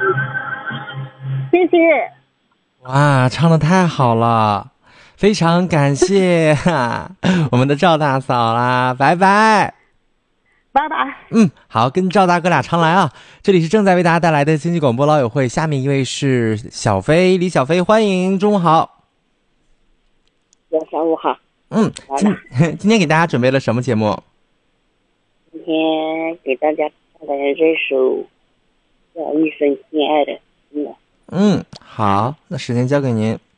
谢谢。 哇，唱得太好了，非常感谢我们的赵大嫂啦，拜拜。 拜拜。 好，跟赵大哥俩常来啊！这里是正在为大家带来的经济广播老友会，下面一位是小飞，李小飞，欢迎，中午好。 下午好。 今天给大家准备了什么节目？ 今天给大家带来这首叫一声亲爱的。 好，那时间交给您。